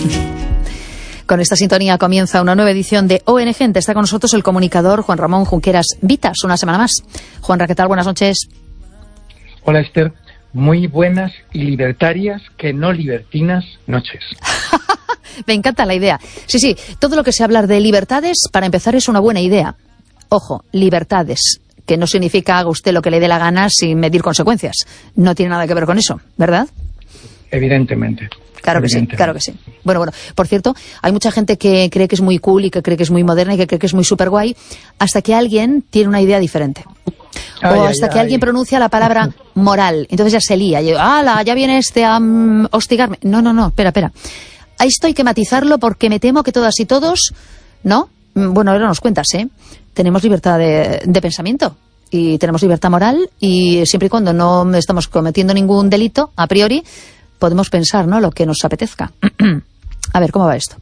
Con esta sintonía comienza una nueva edición de ONG Gente. Está con nosotros el comunicador Juan Ramón Junqueras Vitas, una semana más. Juanra, ¿qué tal? Buenas noches. Hola, Esther. Muy buenas y libertarias, que no libertinas, noches. Me encanta la idea. Sí, todo lo que sea hablar de libertades, para empezar, es una buena idea. Ojo, libertades, que no significa haga usted lo que le dé la gana sin medir consecuencias. No tiene nada que ver con eso, ¿verdad? Evidentemente. Claro que sí, claro que sí. Bueno, por cierto, hay mucha gente que cree que es muy cool y que cree que es muy moderna y que cree que es muy súper guay, hasta que alguien tiene una idea diferente. O hasta que alguien pronuncia la palabra moral. Entonces ya se lía. ¡Hala! Ya viene a hostigarme. No, espera. A esto hay que matizarlo porque me temo que todas y todos, ¿no? Bueno, ahora nos cuentas, ¿eh? Tenemos libertad de pensamiento y tenemos libertad moral y siempre y cuando no estamos cometiendo ningún delito, a priori, podemos pensar, ¿no?, lo que nos apetezca. A ver, ¿cómo va esto?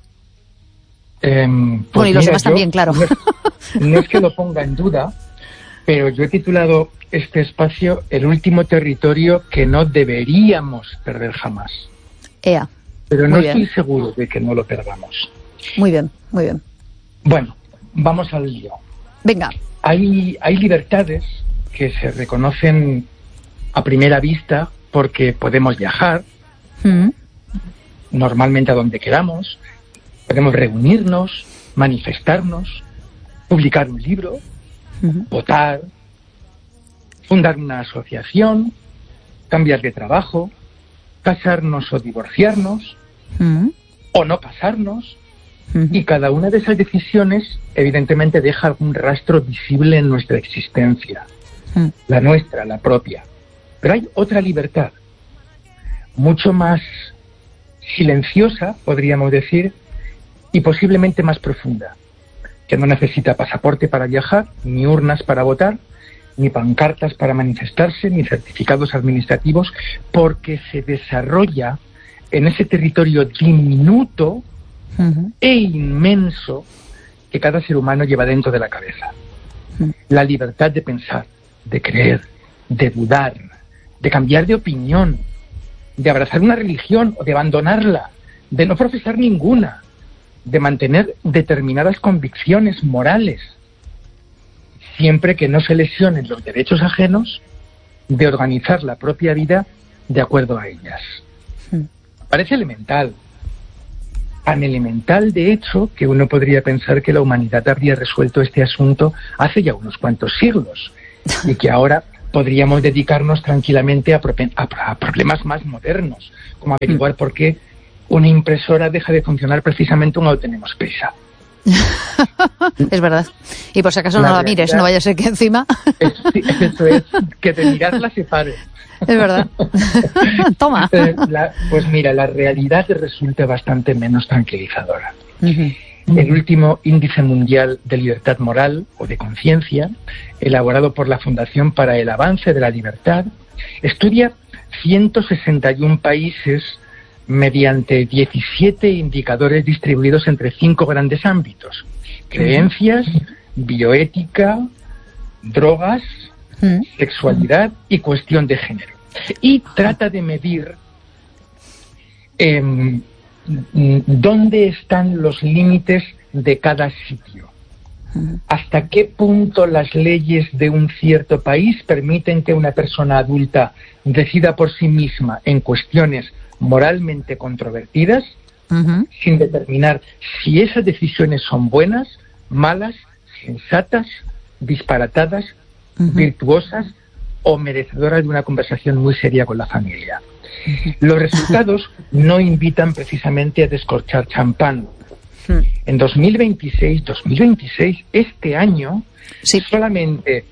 Pues y los demás también, claro. No es que lo ponga en duda, pero yo he titulado este espacio El último territorio que no deberíamos perder jamás. Ea. Pero no estoy seguro de que no lo perdamos. Muy bien. Bueno, vamos al lío. Venga. Hay libertades que se reconocen a primera vista porque podemos viajar, normalmente a donde queramos, podemos reunirnos, manifestarnos, publicar un libro, votar, fundar una asociación, cambiar de trabajo, casarnos o divorciarnos, o no casarnos, y cada una de esas decisiones evidentemente deja algún rastro visible en nuestra existencia, la nuestra, la propia. Pero hay otra libertad, mucho más silenciosa, podríamos decir, y posiblemente más profunda, que no necesita pasaporte para viajar, ni urnas para votar, ni pancartas para manifestarse, ni certificados administrativos, porque se desarrolla en ese territorio diminuto e inmenso que cada ser humano lleva dentro de la cabeza. La libertad de pensar, de creer, de dudar, de cambiar de opinión, de abrazar una religión o de abandonarla, de no profesar ninguna, de mantener determinadas convicciones morales, siempre que no se lesionen los derechos ajenos, de organizar la propia vida de acuerdo a ellas. Parece elemental, tan elemental de hecho que uno podría pensar que la humanidad habría resuelto este asunto hace ya unos cuantos siglos y que ahora podríamos dedicarnos tranquilamente a problemas más modernos, como averiguar por qué una impresora deja de funcionar precisamente cuando tenemos prisa. Es verdad. Y por si acaso no la mires, no vaya a ser que encima... Eso es, que de mirarla se pare. Es verdad. Toma. Pues mira, la realidad resulta bastante menos tranquilizadora. El último índice mundial de libertad moral o de conciencia, elaborado por la Fundación para el Avance de la Libertad, estudia 161 países mediante 17 indicadores distribuidos entre 5 grandes ámbitos: creencias, bioética, drogas, sexualidad y cuestión de género. Y trata de medir dónde están los límites de cada sitio. ¿Hasta qué punto las leyes de un cierto país permiten que una persona adulta decida por sí misma en cuestiones moralmente controvertidas, sin determinar si esas decisiones son buenas, malas, sensatas, disparatadas, virtuosas o merecedoras de una conversación muy seria con la familia? Los resultados no invitan precisamente a descorchar champán. En 2026, este año, solamente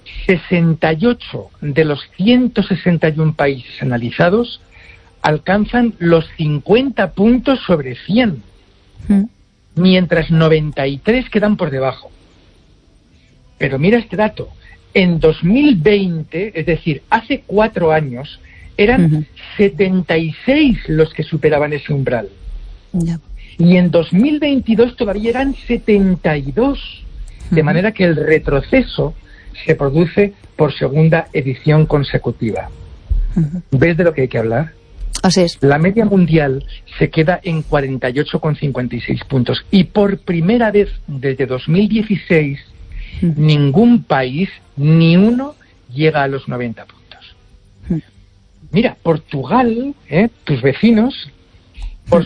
68 de los 161 países analizados alcanzan los 50 puntos sobre 100, mientras 93 quedan por debajo. Pero mira este dato, en 2020, es decir, hace 4 años, eran 76 los que superaban ese umbral. Y en 2022 todavía eran 72. De manera que el retroceso se produce por segunda edición consecutiva. ¿Ves de lo que hay que hablar? Así es. La media mundial se queda en 48,56 puntos. Y por primera vez desde 2016, ningún país, ni uno, llega a los 90 puntos. Mira, Portugal, tus vecinos, por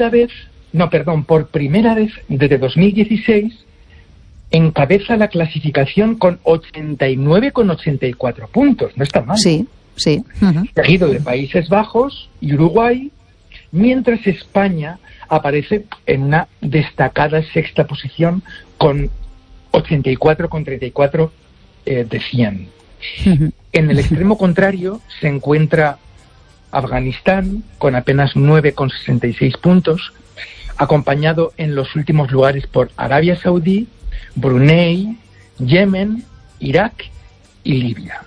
primera vez desde 2016, encabeza la clasificación con 89,84 puntos. No está mal. Sí, sí. Seguido de Países Bajos y Uruguay, mientras España aparece en una destacada sexta posición con 84,34 de 100. En el extremo contrario se encuentra Afganistán con apenas 9,66 puntos, acompañado en los últimos lugares por Arabia Saudí, Brunei, Yemen, Irak y Libia.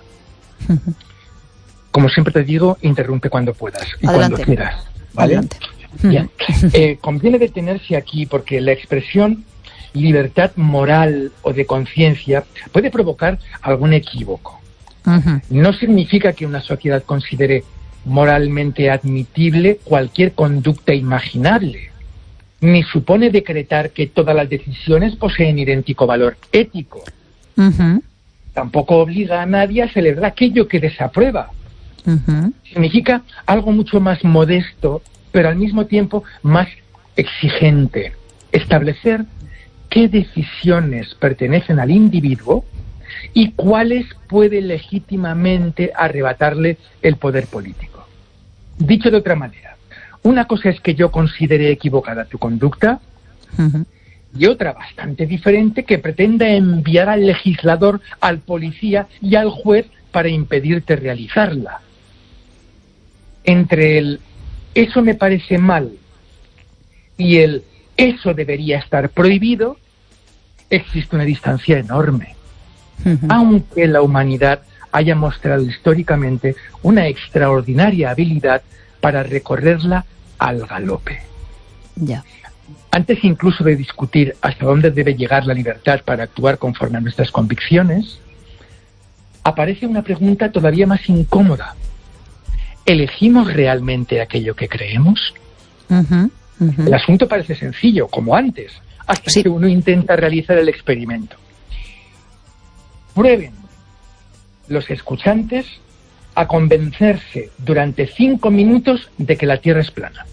Como siempre te digo, interrumpe cuando puedas y adelante, cuando quieras, ¿vale? Adelante. Bien. Conviene detenerse aquí porque la expresión libertad moral o de conciencia puede provocar algún equívoco. No significa que una sociedad considere moralmente admitible cualquier conducta imaginable, ni supone decretar que todas las decisiones poseen idéntico valor ético. Tampoco obliga a nadie a celebrar aquello que desaprueba. Significa algo mucho más modesto, pero al mismo tiempo más exigente. Establecer qué decisiones pertenecen al individuo y cuáles puede legítimamente arrebatarle el poder político. Dicho de otra manera, una cosa es que yo considere equivocada tu conducta y otra bastante diferente que pretenda enviar al legislador, al policía y al juez para impedirte realizarla. Entre el eso me parece mal y el eso debería estar prohibido existe una distancia enorme. Aunque la humanidad haya mostrado históricamente una extraordinaria habilidad para recorrerla al galope. Ya. Antes incluso de discutir hasta dónde debe llegar la libertad para actuar conforme a nuestras convicciones, aparece una pregunta todavía más incómoda. ¿Elegimos realmente aquello que creemos? El asunto parece sencillo, como antes, hasta que uno intenta realizar el experimento. Prueben los escuchantes a convencerse durante 5 minutos de que la Tierra es plana.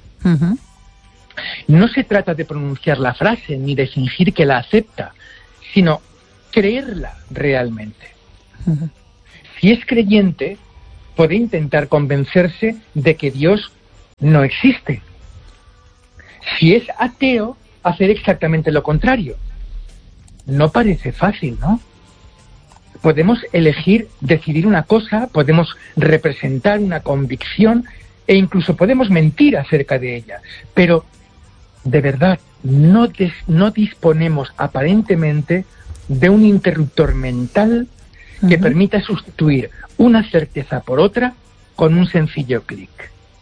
No se trata de pronunciar la frase ni de fingir que la acepta, sino creerla realmente. Si es creyente, puede intentar convencerse de que Dios no existe. Si es ateo, hacer exactamente lo contrario. No parece fácil, ¿no? Podemos elegir, decidir una cosa, podemos representar una convicción e incluso podemos mentir acerca de ella. Pero, de verdad, no disponemos aparentemente de un interruptor mental que permita sustituir una certeza por otra con un sencillo clic.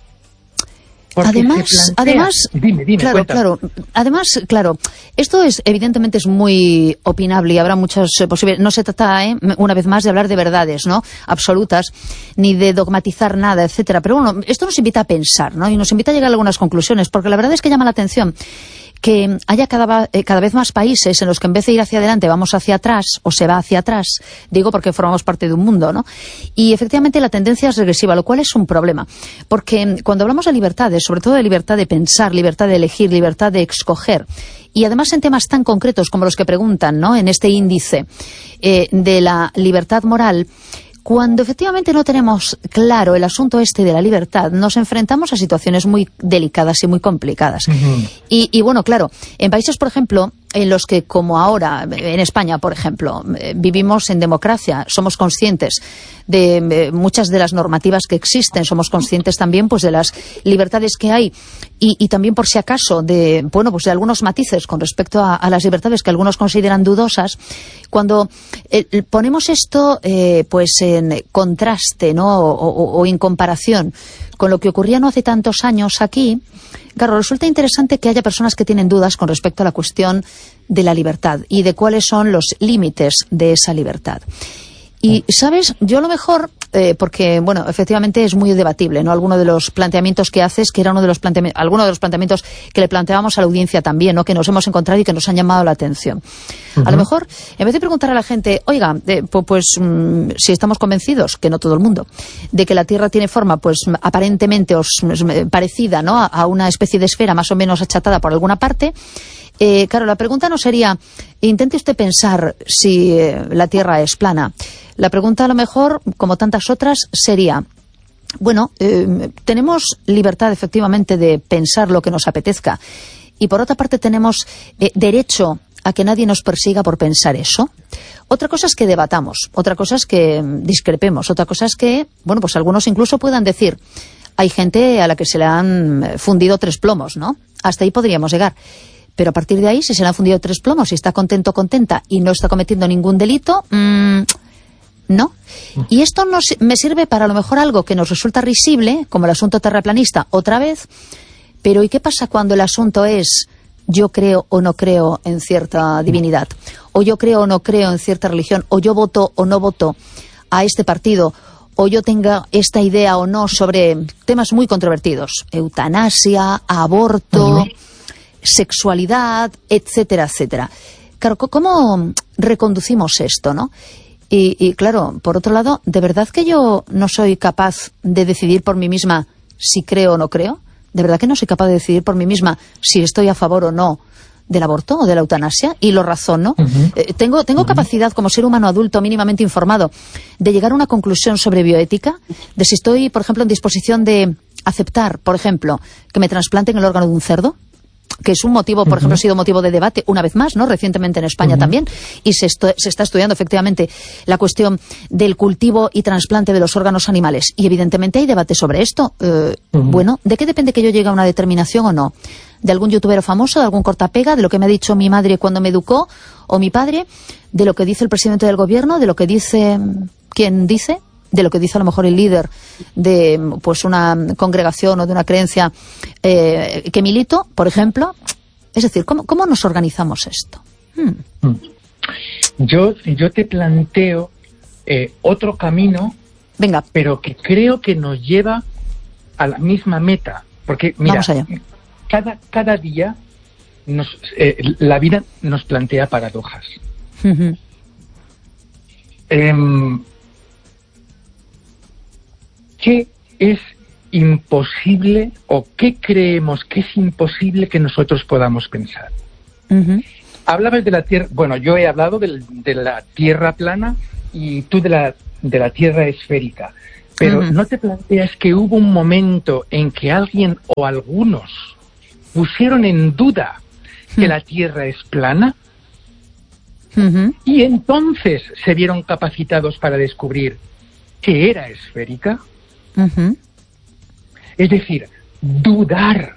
Dime, claro. Además, esto evidentemente es muy opinable y habrá muchas posibilidades. No se trata, una vez más, de hablar de verdades, ¿no?, absolutas, ni de dogmatizar nada, etcétera. Pero bueno, esto nos invita a pensar, ¿no?, y nos invita a llegar a algunas conclusiones, porque la verdad es que llama la atención que haya cada vez más países en los que en vez de ir hacia adelante vamos hacia atrás, o se va hacia atrás, digo porque formamos parte de un mundo, ¿no? Y efectivamente la tendencia es regresiva, lo cual es un problema, porque cuando hablamos de libertades, sobre todo de libertad de pensar, libertad de elegir, libertad de escoger, y además en temas tan concretos como los que preguntan, ¿no?, en este índice de la libertad moral, cuando efectivamente no tenemos claro el asunto este de la libertad, nos enfrentamos a situaciones muy delicadas y muy complicadas. Y bueno, claro, en países, por ejemplo, en los que, como ahora, en España, por ejemplo, vivimos en democracia, somos conscientes de muchas de las normativas que existen, somos conscientes también pues de las libertades que hay y también, por si acaso, de algunos matices con respecto a las libertades que algunos consideran dudosas. Cuando ponemos esto pues en contraste, ¿no?, o en comparación con lo que ocurría no hace tantos años aquí, claro, resulta interesante que haya personas que tienen dudas con respecto a la cuestión de la libertad y de cuáles son los límites de esa libertad. Y, ¿sabes? Yo a lo mejor, porque, bueno, efectivamente es muy debatible, ¿no? Alguno de los planteamientos que haces, que era alguno de los planteamientos que le planteábamos a la audiencia también, ¿no? Que nos hemos encontrado y que nos han llamado la atención. A lo mejor, en vez de preguntar a la gente, oiga, si estamos convencidos, que no todo el mundo, de que la Tierra tiene forma, pues, aparentemente parecida, ¿no? A una especie de esfera más o menos achatada por alguna parte, claro, la pregunta no sería, intente usted pensar si la Tierra es plana. La pregunta a lo mejor, como tantas otras, sería, bueno, tenemos libertad efectivamente de pensar lo que nos apetezca y por otra parte tenemos derecho a que nadie nos persiga por pensar eso. Otra cosa es que debatamos, otra cosa es que discrepemos, otra cosa es que, bueno, pues algunos incluso puedan decir, hay gente a la que se le han fundido 3 plomos, ¿no? Hasta ahí podríamos llegar. Pero a partir de ahí, si se le han fundido 3 plomos y está contento, contenta y no está cometiendo ningún delito, no. Y esto me sirve para a lo mejor algo que nos resulta risible, como el asunto terraplanista, otra vez. Pero ¿y qué pasa cuando el asunto es yo creo o no creo en cierta divinidad? O yo creo o no creo en cierta religión. O yo voto o no voto a este partido. O yo tenga esta idea o no sobre temas muy controvertidos. Eutanasia, aborto, sexualidad, etcétera, etcétera. Claro, ¿cómo reconducimos esto, no? Y claro, por otro lado, ¿de verdad que yo no soy capaz de decidir por mí misma si creo o no creo? ¿De verdad que no soy capaz de decidir por mí misma si estoy a favor o no del aborto o de la eutanasia? Y lo razono. ¿Tengo capacidad como ser humano adulto mínimamente informado de llegar a una conclusión sobre bioética? De si estoy, por ejemplo, en disposición de aceptar, por ejemplo, que me trasplanten el órgano de un cerdo, que es un motivo, por ejemplo, ha sido motivo de debate una vez más, ¿no? Recientemente en España también, y se está estudiando efectivamente la cuestión del cultivo y trasplante de los órganos animales. Y evidentemente hay debate sobre esto. Bueno, ¿de qué depende que yo llegue a una determinación o no? ¿De algún youtuber famoso, de algún cortapega, de lo que me ha dicho mi madre cuando me educó, o mi padre, de lo que dice el presidente del gobierno, de lo que dice quien dice, de lo que dice a lo mejor el líder de pues una congregación o de una creencia que milito, por ejemplo? Es decir, ¿cómo nos organizamos esto? Yo te planteo otro camino, venga, pero que creo que nos lleva a la misma meta. Porque, mira, vamos allá. Cada día la vida nos plantea paradojas. ¿Qué es imposible o qué creemos que es imposible que nosotros podamos pensar? Hablabas de la Tierra, bueno, yo he hablado de la Tierra plana y tú de la Tierra esférica, pero ¿no te planteas que hubo un momento en que alguien o algunos pusieron en duda que la Tierra es plana? Y entonces se vieron capacitados para descubrir que era esférica. Es decir, dudar,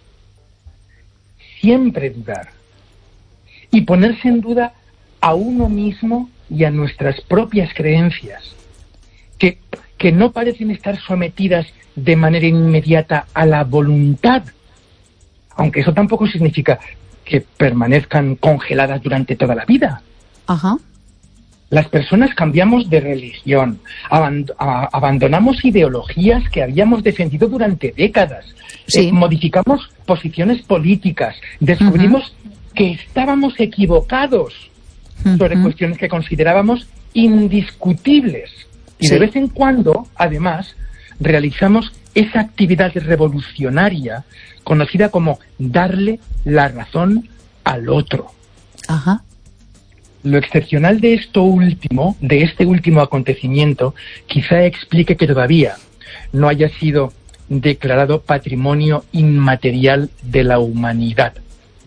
siempre dudar, y ponerse en duda a uno mismo y a nuestras propias creencias, que no parecen estar sometidas de manera inmediata a la voluntad, aunque eso tampoco significa que permanezcan congeladas durante toda la vida. Las personas cambiamos de religión, abandonamos ideologías que habíamos defendido durante décadas, modificamos posiciones políticas, descubrimos que estábamos equivocados sobre cuestiones que considerábamos indiscutibles. Y de vez en cuando, además, realizamos esa actividad revolucionaria conocida como darle la razón al otro. Lo excepcional de este último acontecimiento, quizá explique que todavía no haya sido declarado patrimonio inmaterial de la humanidad.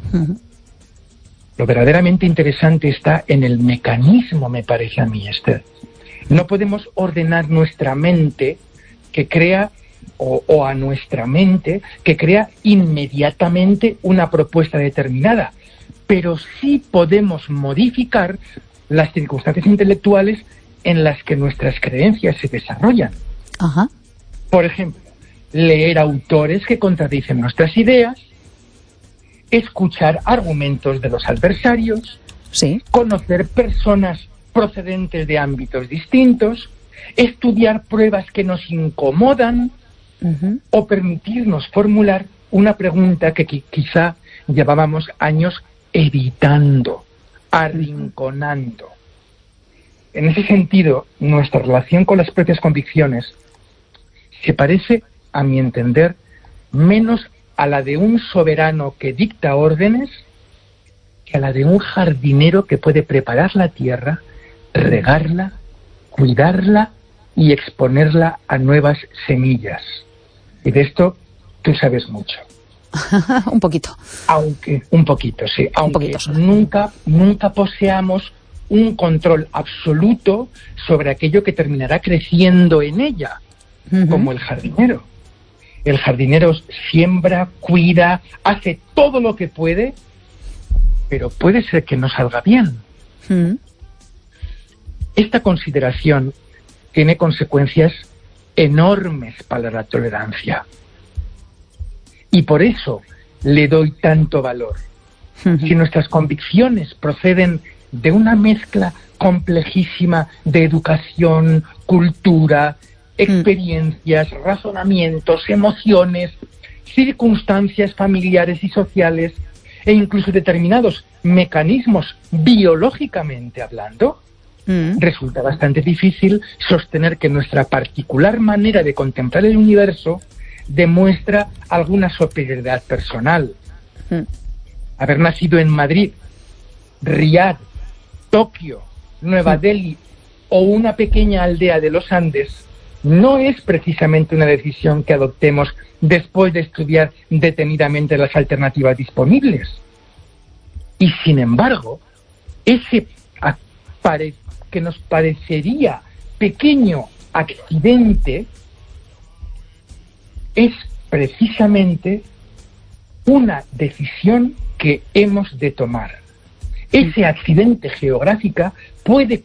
Lo verdaderamente interesante está en el mecanismo, me parece a mí, Esther. No podemos ordenar nuestra mente que crea, o a nuestra mente que crea inmediatamente una propuesta determinada, pero sí podemos modificar las circunstancias intelectuales en las que nuestras creencias se desarrollan. Por ejemplo, leer autores que contradicen nuestras ideas, escuchar argumentos de los adversarios, conocer personas procedentes de ámbitos distintos, estudiar pruebas que nos incomodan o permitirnos formular una pregunta que quizá llevábamos años evitando, arrinconando. En ese sentido, nuestra relación con las propias convicciones se parece, a mi entender, menos a la de un soberano que dicta órdenes que a la de un jardinero que puede preparar la tierra, regarla, cuidarla y exponerla a nuevas semillas. Y de esto tú sabes mucho. Un poquito. Un poquito, sí. Aunque nunca poseamos un control absoluto sobre aquello que terminará creciendo en ella, como el jardinero. El jardinero siembra, cuida, hace todo lo que puede, pero puede ser que no salga bien. Esta consideración tiene consecuencias enormes para la tolerancia. Y por eso le doy tanto valor. Si nuestras convicciones proceden de una mezcla complejísima de educación, cultura, experiencias, razonamientos, emociones, circunstancias familiares y sociales, e incluso determinados mecanismos biológicamente hablando, resulta bastante difícil sostener que nuestra particular manera de contemplar el universo demuestra alguna superioridad personal. Haber nacido en Madrid, Riad, Tokio, Nueva Delhi o una pequeña aldea de los Andes no es precisamente una decisión que adoptemos después de estudiar detenidamente las alternativas disponibles. Y sin embargo, ese que nos parecería pequeño accidente es precisamente una decisión que hemos de tomar. Ese accidente geográfico puede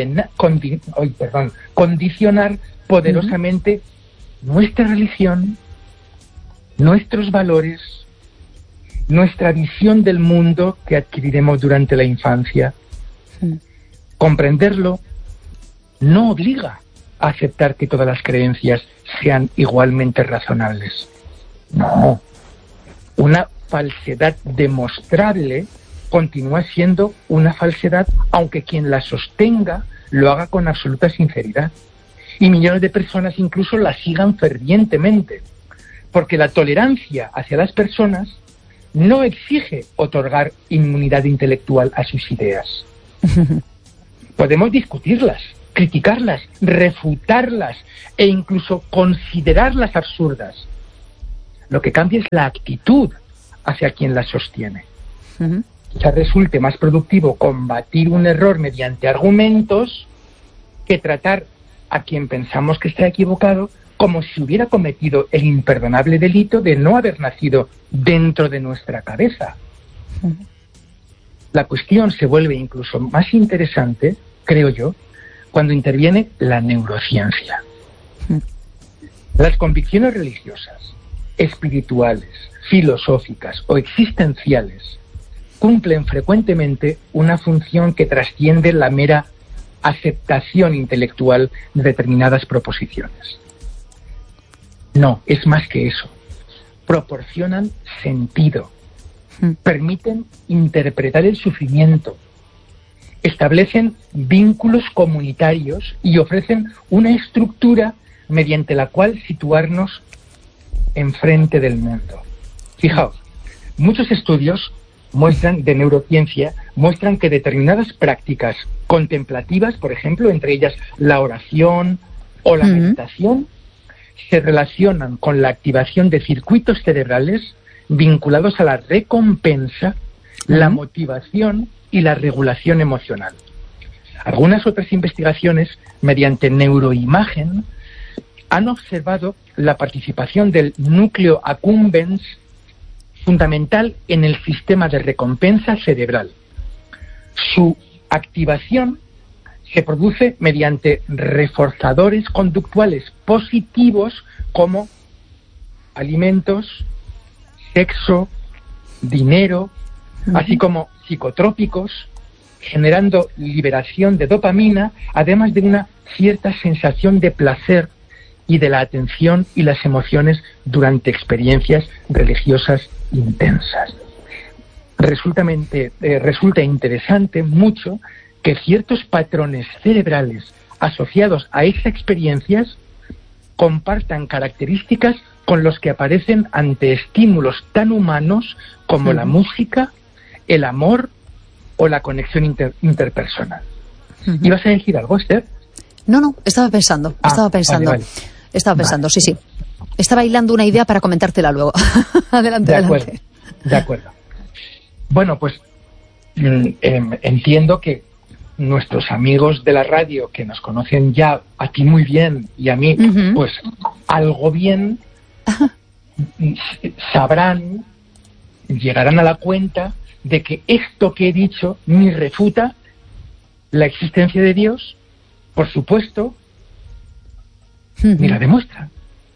condicionar poderosamente nuestra religión, nuestros valores, nuestra visión del mundo que adquiriremos durante la infancia. Comprenderlo no obliga a aceptar que todas las creencias sean igualmente razonables. No. Una falsedad demostrable continúa siendo una falsedad, aunque quien la sostenga lo haga con absoluta sinceridad. Y millones de personas incluso la sigan fervientemente. Porque la tolerancia hacia las personas no exige otorgar inmunidad intelectual a sus ideas. Podemos discutirlas, criticarlas, refutarlas e incluso considerarlas absurdas. Lo que cambia es la actitud hacia quien las sostiene. Quizás resulte más productivo combatir un error mediante argumentos que tratar a quien pensamos que está equivocado como si hubiera cometido el imperdonable delito de no haber nacido dentro de nuestra cabeza. La cuestión se vuelve incluso más interesante, creo yo, cuando interviene la neurociencia. Las convicciones religiosas, espirituales, filosóficas o existenciales cumplen frecuentemente una función que trasciende la mera aceptación intelectual de determinadas proposiciones. No, es más que eso. Proporcionan sentido, permiten interpretar el sufrimiento, establecen vínculos comunitarios y ofrecen una estructura mediante la cual situarnos enfrente del mundo. Fijaos, muchos estudios de neurociencia muestran que determinadas prácticas contemplativas, por ejemplo, entre ellas la oración o la meditación, se relacionan con la activación de circuitos cerebrales vinculados a la recompensa, la motivación y la regulación emocional. Algunas otras investigaciones, mediante neuroimagen, han observado la participación del núcleo accumbens fundamental en el sistema de recompensa cerebral. Su activación se produce mediante reforzadores conductuales positivos como alimentos, sexo, dinero, así como psicotrópicos generando liberación de dopamina, además de una cierta sensación de placer y de la atención y las emociones durante experiencias religiosas intensas. Resulta interesante mucho que ciertos patrones cerebrales asociados a esas experiencias compartan características con los que aparecen ante estímulos tan humanos como la música, el amor o la conexión interpersonal. ¿Ibas a decir algo, Esther? No, estaba pensando. Vale. Estaba pensando, sí. Estaba hilando una idea para comentártela luego. Adelante. De acuerdo. Bueno, pues entiendo que nuestros amigos de la radio, que nos conocen ya a ti muy bien y a mí, pues algo bien, llegarán a la cuenta de que esto que he dicho ni refuta la existencia de Dios, por supuesto, ni la demuestra.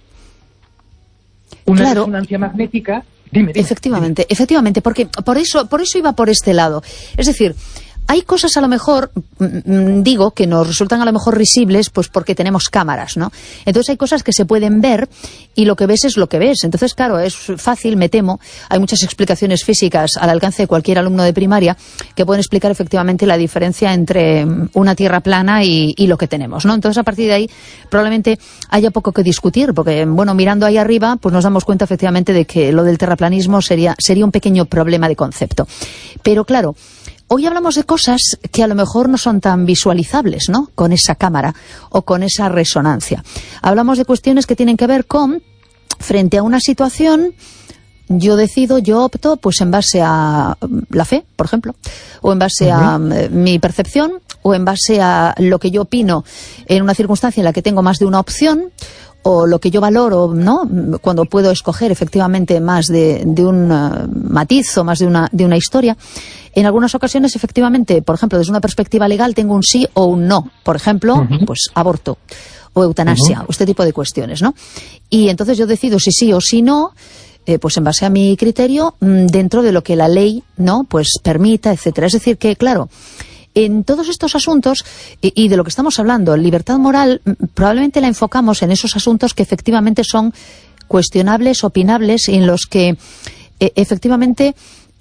Una resonancia magnética. Dime. Efectivamente, porque por eso iba por este lado. Es decir, hay cosas a lo mejor, digo, que nos resultan a lo mejor risibles, pues porque tenemos cámaras, ¿no? Entonces hay cosas que se pueden ver y lo que ves es lo que ves. Entonces, claro, es fácil, me temo, hay muchas explicaciones físicas al alcance de cualquier alumno de primaria que pueden explicar efectivamente la diferencia entre una tierra plana y lo que tenemos, ¿no? Entonces, a partir de ahí, probablemente haya poco que discutir, porque, bueno, mirando ahí arriba, pues nos damos cuenta efectivamente de que lo del terraplanismo sería un pequeño problema de concepto. Pero, claro, hoy hablamos de cosas que a lo mejor no son tan visualizables, ¿no? Con esa cámara o con esa resonancia. Hablamos de cuestiones que tienen que ver con, frente a una situación, yo opto, pues en base a la fe, por ejemplo, o en base a mi percepción, o en base a lo que yo opino en una circunstancia en la que tengo más de una opción, o lo que yo valoro, ¿no? Cuando puedo escoger efectivamente más de un matiz o más de una historia. En algunas ocasiones, efectivamente, por ejemplo, desde una perspectiva legal tengo un sí o un no. Por ejemplo, pues aborto o eutanasia o este tipo de cuestiones, ¿no? Y entonces yo decido si sí o si no, pues en base a mi criterio, dentro de lo que la ley, ¿no? Pues permita, etcétera. Es decir que, claro, en todos estos asuntos, y de lo que estamos hablando, libertad moral, probablemente la enfocamos en esos asuntos que efectivamente son cuestionables, opinables, en los que efectivamente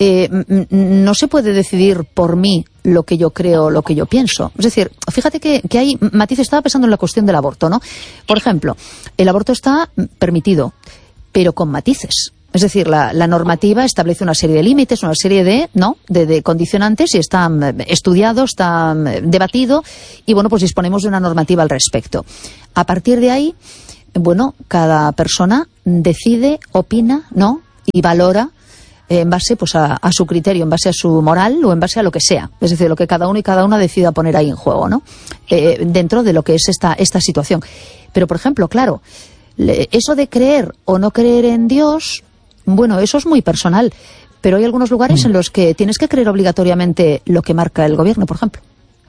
no se puede decidir por mí lo que yo creo, lo que yo pienso. Es decir, fíjate que hay matices. Estaba pensando en la cuestión del aborto, ¿no? Por ejemplo, el aborto está permitido, pero con matices. Es decir, la normativa establece una serie de límites, una serie de condicionantes, y está estudiado, está debatido, y bueno, pues disponemos de una normativa al respecto. A partir de ahí, bueno, cada persona decide, opina, ¿no? Y valora en base pues a su criterio, en base a su moral o en base a lo que sea. Es decir, lo que cada uno y cada una decida poner ahí en juego, ¿no? Dentro de lo que es esta situación. Pero, por ejemplo, claro, eso de creer o no creer en Dios, bueno, eso es muy personal. Pero hay algunos lugares en los que tienes que creer obligatoriamente lo que marca el gobierno, por ejemplo.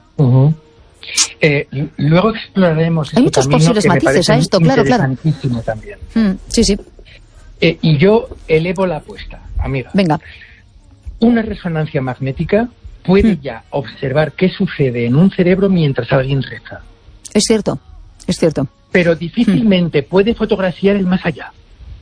Luego exploraremos. Hay muchos posibles matices a esto, claro. También. Sí. Y yo elevo la apuesta, amiga. Venga. Una resonancia magnética puede ya observar qué sucede en un cerebro mientras alguien reza. Es cierto. Pero difícilmente puede fotografiar el más allá.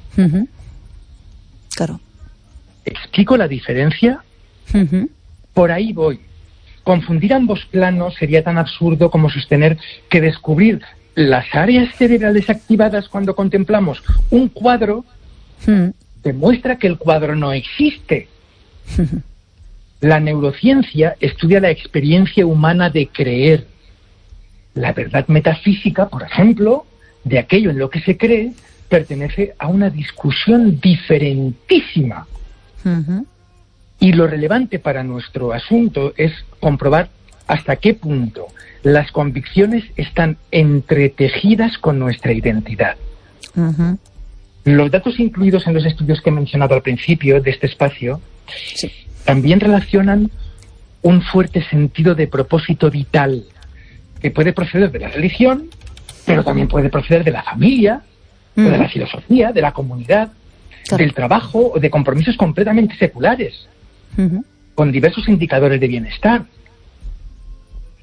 Claro. ¿Explico la diferencia? Por ahí voy. Confundir ambos planos sería tan absurdo como sostener que descubrir las áreas cerebrales activadas cuando contemplamos un cuadro demuestra que el cuadro no existe. La neurociencia estudia la experiencia humana de creer. La verdad metafísica, por ejemplo, de aquello en lo que se cree, pertenece a una discusión diferentísima. Y lo relevante para nuestro asunto es comprobar hasta qué punto las convicciones están entretejidas con nuestra identidad. Los datos incluidos en los estudios que he mencionado al principio de este espacio también relacionan un fuerte sentido de propósito vital que puede proceder de la religión, pero también puede proceder de la familia, de la filosofía, de la comunidad, del trabajo o de compromisos completamente seculares, con diversos indicadores de bienestar.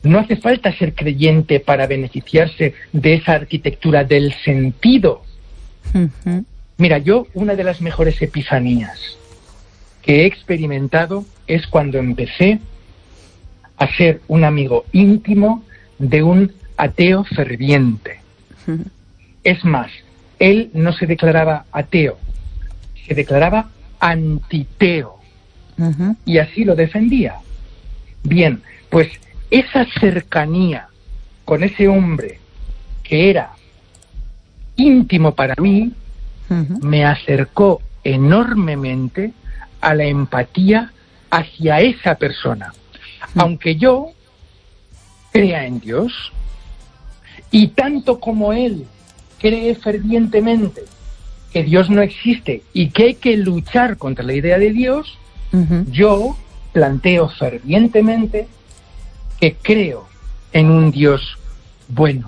No hace falta ser creyente para beneficiarse de esa arquitectura del sentido. Mira, yo una de las mejores epifanías que he experimentado es cuando empecé a ser un amigo íntimo de un ateo ferviente. Es más, él no se declaraba ateo, se declaraba antiteo. Y así lo defendía. Bien, pues esa cercanía con ese hombre que era íntimo para mí, me acercó enormemente a la empatía hacia esa persona. Aunque yo crea en Dios, y tanto como él cree fervientemente que Dios no existe y que hay que luchar contra la idea de Dios, yo planteo fervientemente que creo en un Dios bueno.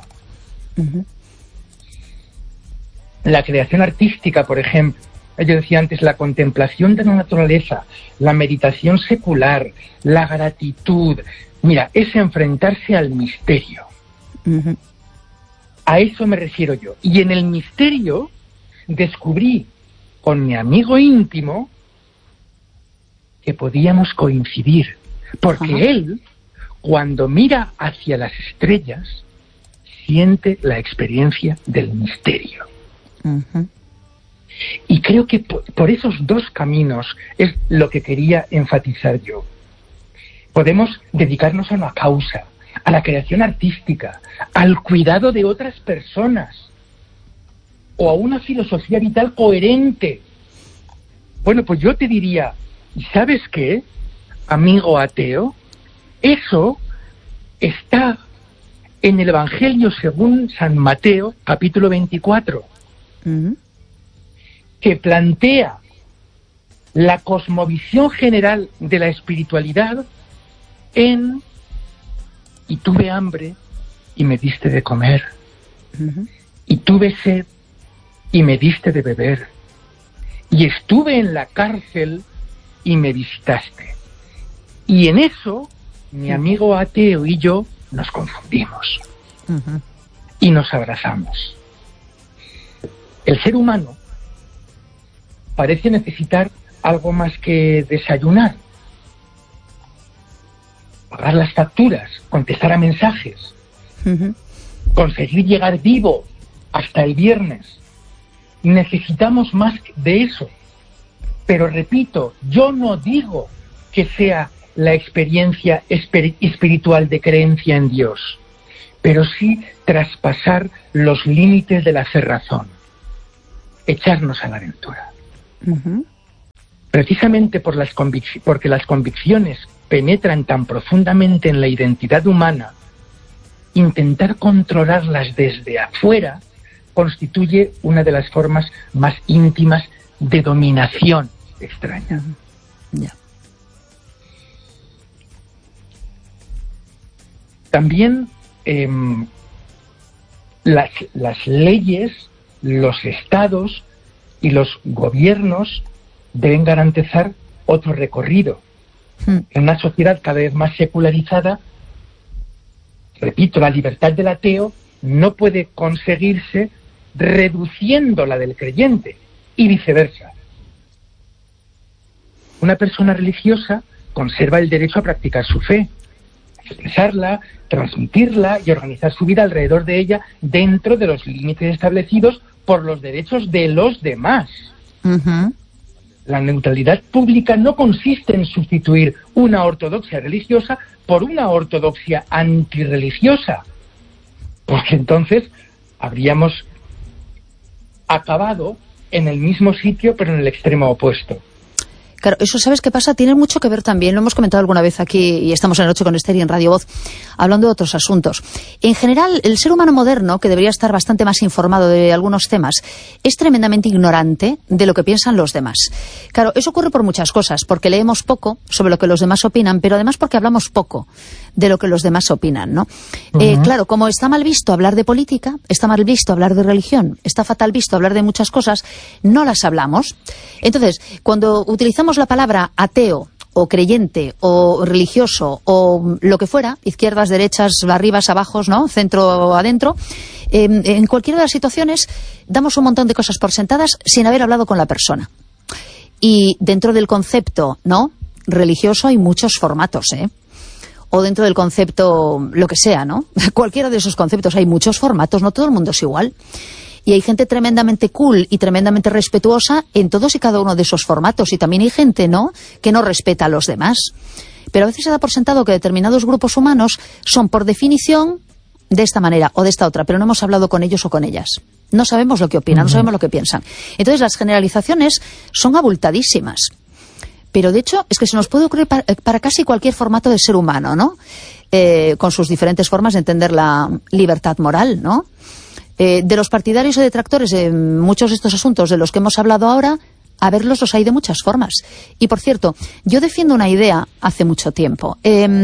La creación artística, por ejemplo, yo decía antes, la contemplación de la naturaleza, la meditación secular, la gratitud, mira, es enfrentarse al misterio. A eso me refiero yo. Y en el misterio descubrí con mi amigo íntimo que podíamos coincidir, porque él, cuando mira hacia las estrellas, siente la experiencia del misterio. Y creo que por esos dos caminos es lo que quería enfatizar yo. Podemos dedicarnos a una causa, a la creación artística, al cuidado de otras personas, o a una filosofía vital coherente. Bueno, pues yo te diría, ¿y sabes qué, amigo ateo? Eso está en el Evangelio según San Mateo, capítulo 24, que plantea la cosmovisión general de la espiritualidad en: y tuve hambre y me diste de comer, y tuve sed y me diste de beber, y estuve en la cárcel y me visitaste. Y en eso mi amigo ateo y yo nos confundimos y nos abrazamos. El ser humano parece necesitar algo más que desayunar, pagar las facturas, contestar a mensajes, conseguir llegar vivo hasta el viernes. Necesitamos más de eso. Pero repito, yo no digo que sea la experiencia espiritual de creencia en Dios, pero sí traspasar los límites de la cerrazón, echarnos a la aventura. Precisamente porque las convicciones penetran tan profundamente en la identidad humana, intentar controlarlas desde afuera constituye una de las formas más íntimas de dominación extraña. También las leyes, los estados y los gobiernos deben garantizar otro recorrido. En una sociedad cada vez más secularizada, repito, la libertad del ateo no puede conseguirse reduciendo la del creyente y viceversa. Una persona religiosa conserva el derecho a practicar su fe, expresarla, transmitirla y organizar su vida alrededor de ella dentro de los límites establecidos por los derechos de los demás. La neutralidad pública no consiste en sustituir una ortodoxia religiosa por una ortodoxia antirreligiosa, porque entonces habríamos acabado en el mismo sitio pero en el extremo opuesto. Claro, eso, ¿sabes qué pasa? Tiene mucho que ver también, lo hemos comentado alguna vez aquí, y estamos en la noche con Esther y en Radio Voz, hablando de otros asuntos. En general, el ser humano moderno, que debería estar bastante más informado de algunos temas, es tremendamente ignorante de lo que piensan los demás. Claro, eso ocurre por muchas cosas, porque leemos poco sobre lo que los demás opinan, pero además porque hablamos poco de lo que los demás opinan, ¿no? Claro, como está mal visto hablar de política, está mal visto hablar de religión, está fatal visto hablar de muchas cosas, no las hablamos. Entonces, cuando utilizamos la palabra ateo o creyente, o religioso, o lo que fuera, izquierdas, derechas, arribas, abajos, ¿no? Centro, adentro, en cualquiera de las situaciones damos un montón de cosas por sentadas sin haber hablado con la persona. Y dentro del concepto, ¿no?, religioso hay muchos formatos, o dentro del concepto, lo que sea, ¿no? Cualquiera de esos conceptos hay muchos formatos, no todo el mundo es igual. Y hay gente tremendamente cool y tremendamente respetuosa en todos y cada uno de esos formatos. Y también hay gente, ¿no?, que no respeta a los demás. Pero a veces se da por sentado que determinados grupos humanos son, por definición, de esta manera o de esta otra, pero no hemos hablado con ellos o con ellas. No sabemos lo que opinan, no sabemos lo que piensan. Entonces las generalizaciones son abultadísimas. Pero de hecho es que se nos puede ocurrir para casi cualquier formato de ser humano, ¿no? Con sus diferentes formas de entender la libertad moral, ¿no? De los partidarios y detractores de muchos de estos asuntos de los que hemos hablado ahora, a verlos los hay de muchas formas. Y por cierto, yo defiendo una idea hace mucho tiempo.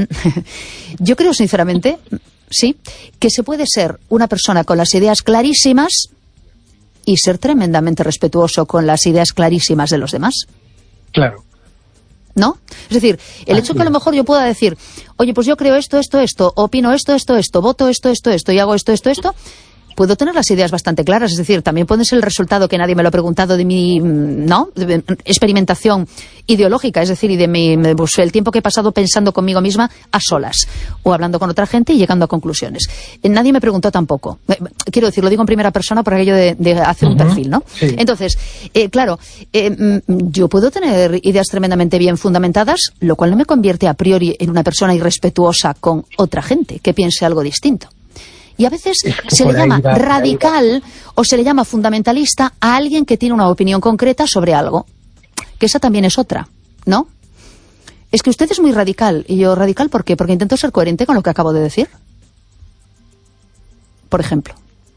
Yo creo sinceramente, sí, que se puede ser una persona con las ideas clarísimas y ser tremendamente respetuoso con las ideas clarísimas de los demás. Claro. ¿No? Es decir, el hecho que a lo mejor yo pueda decir, oye, pues yo creo esto, opino esto, voto esto, y hago esto, puedo tener las ideas bastante claras. Es decir, también puede ser el resultado, que nadie me lo ha preguntado, de mi, ¿no?, de experimentación ideológica, es decir, y de pues, el tiempo que he pasado pensando conmigo misma a solas, o hablando con otra gente y llegando a conclusiones. Nadie me preguntó tampoco. Quiero decir, lo digo en primera persona por aquello de hacer un perfil, ¿no? Sí. Entonces, claro, yo puedo tener ideas tremendamente bien fundamentadas, lo cual no me convierte a priori en una persona irrespetuosa con otra gente que piense algo distinto. Y a veces se le llama radical o se le llama fundamentalista a alguien que tiene una opinión concreta sobre algo. Que esa también es otra, ¿no? Es que usted es muy radical. Y yo, ¿radical por qué? Porque intento ser coherente con lo que acabo de decir. Por ejemplo.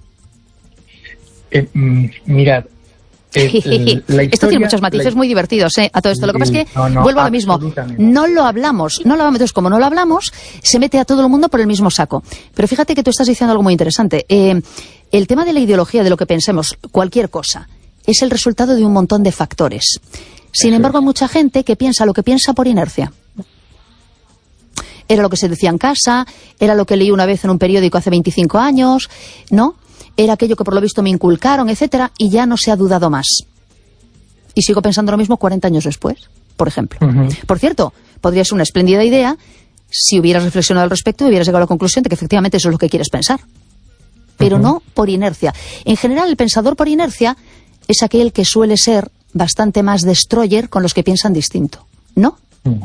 Mirad. Esto tiene muchos matices muy divertidos, a todo esto. Lo que pasa es que, vuelvo a lo mismo, no lo hablamos. Entonces, como no lo hablamos, se mete a todo el mundo por el mismo saco. Pero fíjate que tú estás diciendo algo muy interesante. El tema de la ideología, de lo que pensemos, cualquier cosa, es el resultado de un montón de factores. Sin embargo, hay mucha gente que piensa lo que piensa por inercia. Era lo que se decía en casa, era lo que leí una vez en un periódico hace 25 años, ¿no? Era aquello que por lo visto me inculcaron, etcétera, y ya no se ha dudado más. Y sigo pensando lo mismo 40 años después, por ejemplo. Por cierto, podría ser una espléndida idea si hubieras reflexionado al respecto y hubieras llegado a la conclusión de que efectivamente eso es lo que quieres pensar. Pero no por inercia. En general, el pensador por inercia es aquel que suele ser bastante más destroyer con los que piensan distinto, ¿no?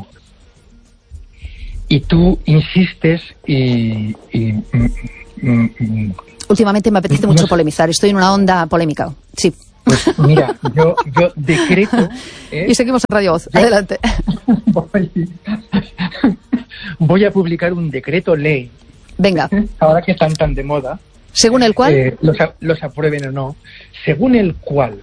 Y tú insistes y últimamente me apetece mucho polemizar. Estoy en una onda polémica. Sí. Pues mira, yo decreto... Y seguimos en Radio Voz. Adelante. Voy a publicar un decreto ley. Venga. Ahora que están tan de moda. ¿Según el cual? Los aprueben o no. Según el cual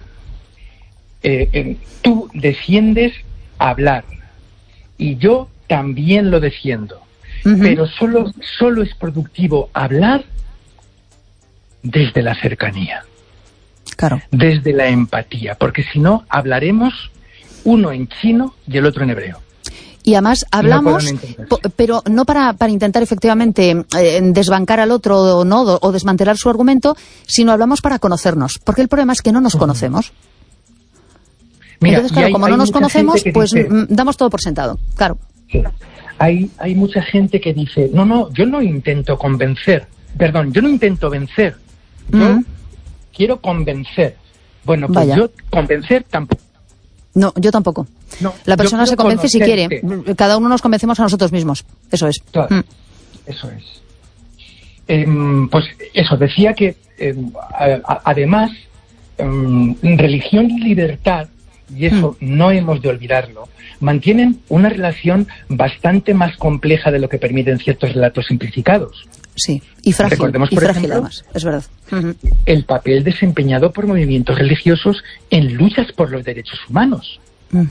tú defiendes hablar. Y yo también lo defiendo. Pero solo es productivo hablar desde la cercanía, claro, desde la empatía, porque si no hablaremos uno en chino y el otro en hebreo. Y además hablamos, pero no para intentar efectivamente desbancar al otro o desmantelar su argumento, sino hablamos para conocernos, porque el problema es que no nos conocemos. Mira, entonces, claro, como no nos conocemos, pues damos todo por sentado, claro. Hay mucha gente que dice, no, yo no intento vencer. Yo quiero convencer. Bueno, pues vaya. Yo convencer tampoco. No, yo tampoco. No, la persona se convence si quiere. Cada uno nos convencemos a nosotros mismos. Eso es. Claro, eso es. Pues eso, decía que además religión y libertad, y eso no hemos de olvidarlo, mantienen una relación bastante más compleja de lo que permiten ciertos relatos simplificados. Sí, y frágil. Recordemos, por ejemplo, además, es verdad. El papel desempeñado por movimientos religiosos en luchas por los derechos humanos.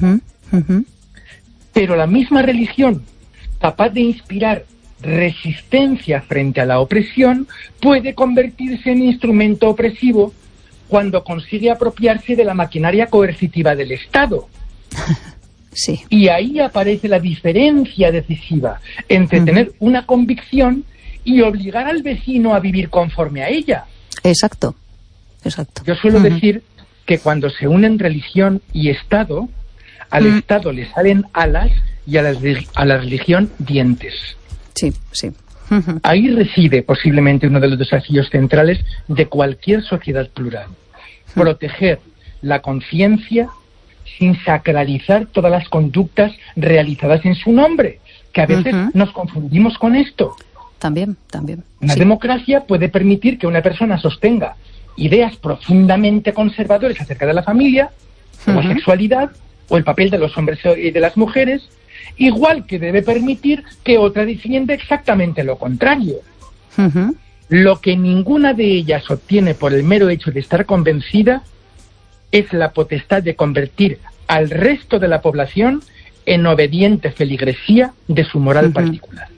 Pero la misma religión, capaz de inspirar resistencia frente a la opresión, puede convertirse en instrumento opresivo cuando consigue apropiarse de la maquinaria coercitiva del Estado. Sí. Y ahí aparece la diferencia decisiva entre tener una convicción y obligar al vecino a vivir conforme a ella. Exacto. Yo suelo decir que cuando se unen religión y Estado, al Estado le salen alas y a la religión dientes. Sí. Ahí reside posiblemente uno de los desafíos centrales de cualquier sociedad plural. Proteger la conciencia sin sacralizar todas las conductas realizadas en su nombre, que a veces nos confundimos con esto. También. Una democracia puede permitir que una persona sostenga ideas profundamente conservadoras acerca de la familia, o la sexualidad, o el papel de los hombres y de las mujeres, igual que debe permitir que otra defienda exactamente lo contrario. Lo que ninguna de ellas obtiene por el mero hecho de estar convencida es la potestad de convertir al resto de la población en obediente feligresía de su moral particular.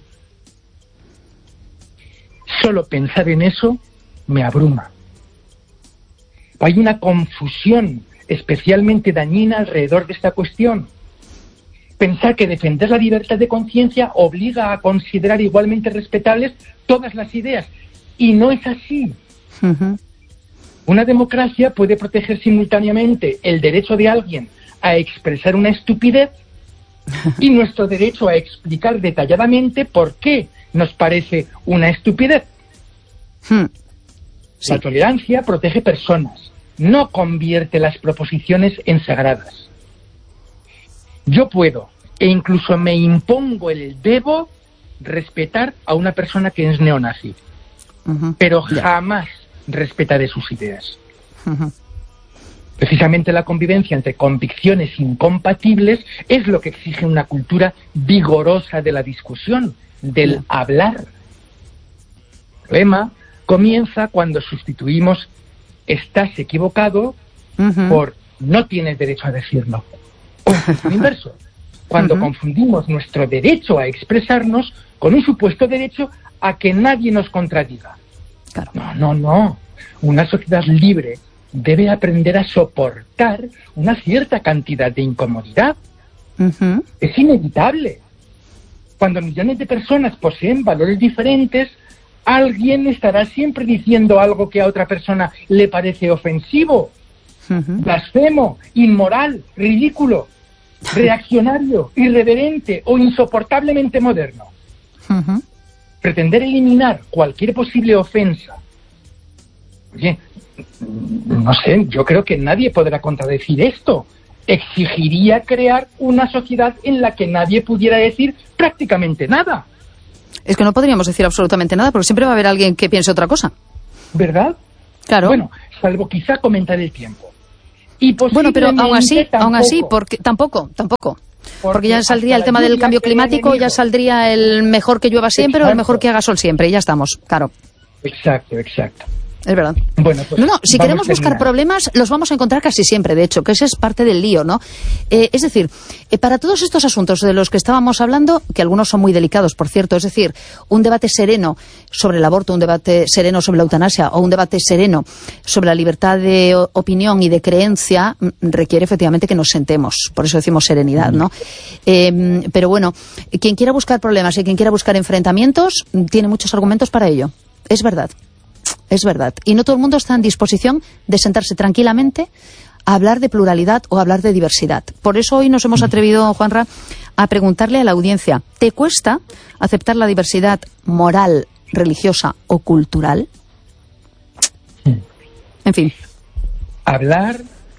Solo pensar en eso me abruma. Hay una confusión especialmente dañina alrededor de esta cuestión. Pensar que defender la libertad de conciencia obliga a considerar igualmente respetables todas las ideas. Y no es así. Una democracia puede proteger simultáneamente el derecho de alguien a expresar una estupidez y nuestro derecho a explicar detalladamente por qué nos parece una estupidez. La tolerancia protege personas, no convierte las proposiciones en sagradas. Yo puedo, e incluso me impongo el debo, respetar a una persona que es neonazi, pero jamás respetaré sus ideas. Precisamente la convivencia entre convicciones incompatibles es lo que exige una cultura vigorosa de la discusión, del hablar. El problema comienza cuando sustituimos estás equivocado por no tienes derecho a decirlo. O el inverso, cuando confundimos nuestro derecho a expresarnos con un supuesto derecho a que nadie nos contradiga. Claro. No. Una sociedad libre debe aprender a soportar una cierta cantidad de incomodidad. Es inevitable. Cuando millones de personas poseen valores diferentes, alguien estará siempre diciendo algo que a otra persona le parece ofensivo, blasfemo, inmoral, ridículo, reaccionario, irreverente o insoportablemente moderno. Pretender eliminar cualquier posible ofensa, oye, no sé, yo creo que nadie podrá contradecir esto. Exigiría crear una sociedad en la que nadie pudiera decir prácticamente nada. Es que no podríamos decir absolutamente nada, porque siempre va a haber alguien que piense otra cosa. ¿Verdad? Claro. Bueno, salvo quizá comentar el tiempo. Y bueno, pero aún así, porque tampoco. Porque ya saldría el tema del cambio climático, ya saldría el mejor que llueva siempre o el mejor que haga sol siempre, y ya estamos, claro. Exacto. Es verdad. Bueno, pues si queremos buscar problemas, los vamos a encontrar casi siempre, de hecho, que ese es parte del lío, ¿no? Es decir, para todos estos asuntos de los que estábamos hablando, que algunos son muy delicados, por cierto, es decir, un debate sereno sobre el aborto, un debate sereno sobre la eutanasia o un debate sereno sobre la libertad de opinión y de creencia, requiere efectivamente que nos sentemos. Por eso decimos serenidad, ¿no? Pero bueno, quien quiera buscar problemas y quien quiera buscar enfrentamientos, tiene muchos argumentos para ello. Es verdad. Y no todo el mundo está en disposición de sentarse tranquilamente a hablar de pluralidad o a hablar de diversidad. Por eso hoy nos hemos atrevido, Juanra, a preguntarle a la audiencia, ¿te cuesta aceptar la diversidad moral, religiosa o cultural? En fin. Hablar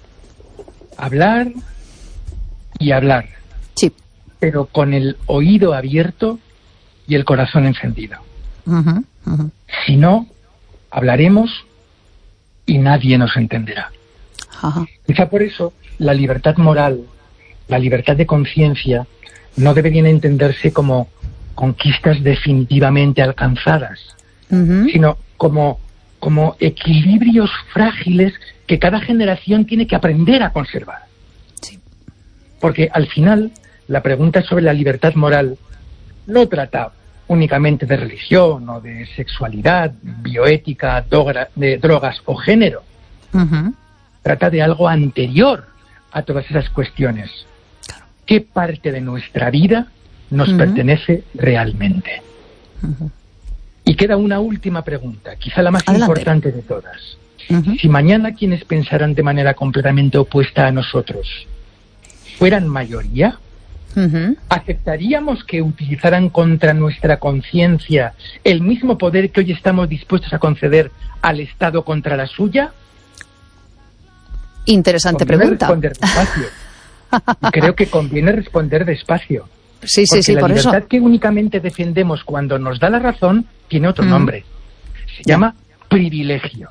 y hablar. Sí. Pero con el oído abierto y el corazón encendido. Si no, hablaremos y nadie nos entenderá. Quizá por eso la libertad moral, la libertad de conciencia, no deberían entenderse como conquistas definitivamente alcanzadas, sino como equilibrios frágiles que cada generación tiene que aprender a conservar. Sí. Porque al final la pregunta sobre la libertad moral no trata únicamente de religión o de sexualidad, bioética, de drogas o género. Trata de algo anterior a todas esas cuestiones. qué parte de nuestra vida nos pertenece realmente. Y queda una última pregunta, quizá la más importante de todas. Si mañana quienes pensaran de manera completamente opuesta a nosotros fueran mayoría, ¿aceptaríamos que utilizaran contra nuestra conciencia el mismo poder que hoy estamos dispuestos a conceder al Estado contra la suya? Interesante pregunta. Responder despacio. Y creo que conviene responder despacio. Sí, porque la por libertad eso. que únicamente defendemos cuando nos da la razón tiene otro nombre. Se llama privilegio.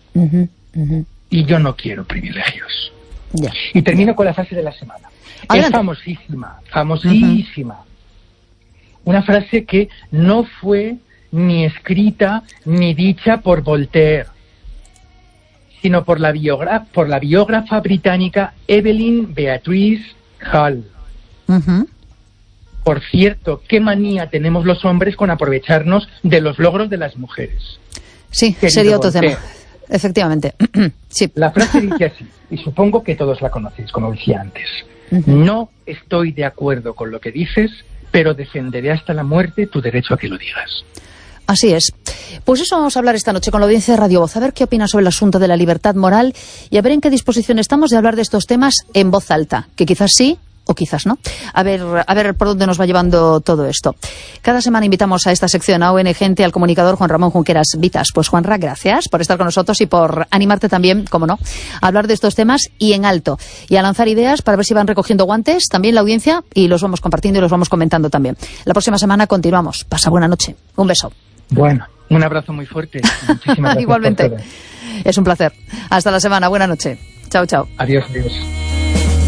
Y yo no quiero privilegios. Y termino con la frase de la semana. Adelante. Es famosísima. Una frase que no fue ni escrita ni dicha por Voltaire, sino por la biógrafa británica Evelyn Beatrice Hall. Por cierto, qué manía tenemos los hombres con aprovecharnos de los logros de las mujeres. Sí, sería otro tema. Efectivamente. Sí. La frase dice así, y supongo que todos la conocéis, como decía antes. No estoy de acuerdo con lo que dices, pero defenderé hasta la muerte tu derecho a que lo digas. Así es. Pues eso vamos a hablar esta noche con la audiencia de Radio Voz, a ver qué opinan sobre el asunto de la libertad moral y a ver en qué disposición estamos de hablar de estos temas en voz alta, que quizás sí o quizás no. A ver por dónde nos va llevando todo esto. Cada semana invitamos a esta sección a ONG Gente, al comunicador Juan Ramón Junqueras Vitas. Pues Juanra, gracias por estar con nosotros y por animarte también, como no, a hablar de estos temas y en alto. Y a lanzar ideas para ver si van recogiendo guantes también la audiencia y los vamos compartiendo y los vamos comentando también. La próxima semana continuamos. Pasa buena noche. Un beso. Bueno, un abrazo muy fuerte. Muchísimas gracias. Igualmente. Es un placer. Hasta la semana. Buena noche. Chao, chao. Adiós, adiós.